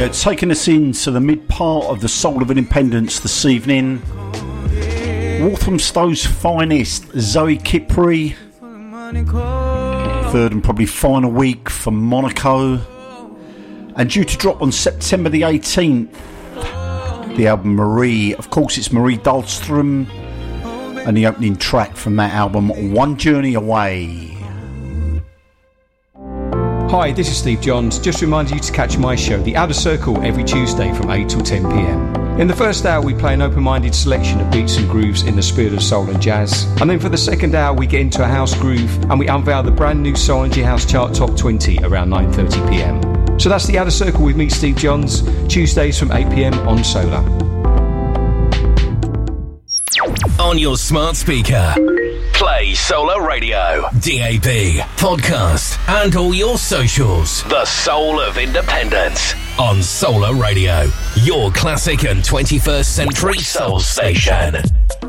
Taking us into the mid part of the Soul of Independence this evening, Walthamstow's finest, Zoe Kipri. Third and probably final week for Monaco. And due to drop on September the 18th, the album Marie. Of course, it's Marie Dahlstrom. And the opening track from that album, One Journey Away. Hi, this is Steve Johns. Just reminding you to catch my show, The Outer Circle, every Tuesday from 8 till 10 p.m. In the first hour, we play an open-minded selection of beats and grooves in the spirit of soul and jazz. And then for the second hour, we get into a house groove and we unveil the brand new Soul and G House Chart Top 20 around 9:30 p.m. So that's The Outer Circle with me, Steve Johns, Tuesdays from 8 p.m. on Solar. On your smart speaker, play Solar Radio, DAB, podcast, and all your socials. The Soul of Independence on Solar Radio, your classic and 21st century soul station.